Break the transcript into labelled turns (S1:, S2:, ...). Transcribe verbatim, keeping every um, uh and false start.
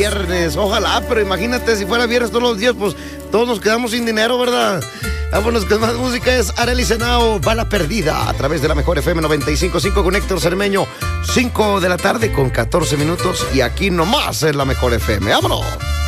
S1: Viernes, ojalá, pero imagínate si fuera viernes todos los días, pues todos nos quedamos sin dinero, ¿verdad? Vámonos con más música, es Arely Senao, Bala Perdida, a través de la Mejor F M noventa y cinco punto cinco con Héctor Cermeño, cinco de la tarde con catorce minutos, y aquí nomás es la Mejor F M, ¡vámonos!